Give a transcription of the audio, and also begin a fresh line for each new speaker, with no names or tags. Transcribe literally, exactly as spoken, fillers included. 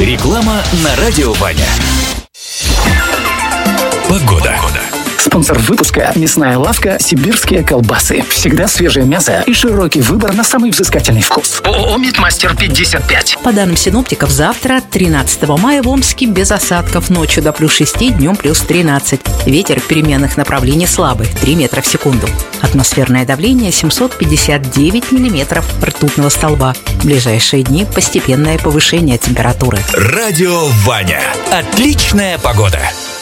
Реклама на радио Ваня. Погода.
Спонсор выпуска – мясная лавка «Сибирские колбасы». Всегда свежее мясо и широкий выбор на самый взыскательный вкус. ООО «Мидмастер пятьдесят пять».
По данным синоптиков, завтра, тринадцатого мая, в Омске без осадков. Ночью до плюс шести, днем плюс тринадцать. Ветер переменных направлений слабый, три метра в секунду. Атмосферное давление семьсот пятьдесят девять миллиметров ртутного столба. В ближайшие дни постепенное повышение температуры.
Радио Ваня. Отличная погода.